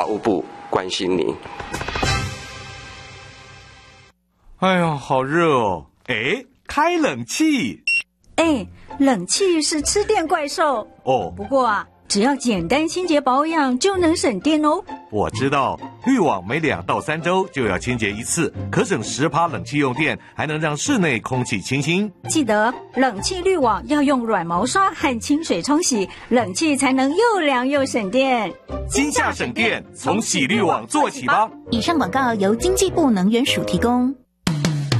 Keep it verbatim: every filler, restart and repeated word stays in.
务部关心您。 哎呀，好热哦！哎，开冷气。 哎，冷气是吃电怪兽哦。 不过啊，只要简单清洁保养就能省电哦。 我知道，滤网每两到三周就要清洁一次，可省十趴冷气用电，还能让室内空气清新。 记得冷气滤网要用软毛刷和清水冲洗，冷气才能又凉又省电。 今夏省电，从洗滤网做起吧。 以上广告由经济部能源署提供。